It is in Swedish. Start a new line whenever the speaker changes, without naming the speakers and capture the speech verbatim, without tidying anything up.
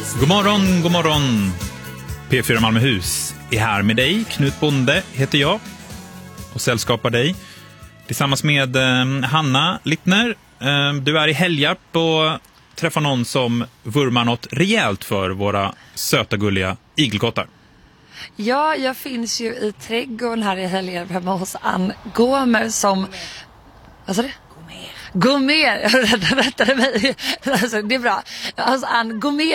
God morgon, god morgon. P fyra Malmöhus är här med dig. Knut Bonde heter jag och sällskapar dig tillsammans med eh, Hanna Littner. Eh, du är i Helgarp och träffar någon som vurmar något rejält för våra söta gulliga igelkottar.
Ja, jag finns ju i trädgården här i Helgarp hemma hos Ann Gomer som... Vad sa du? Gomer. Jag rättade mig. Alltså, det är bra. Hos Ann Gomer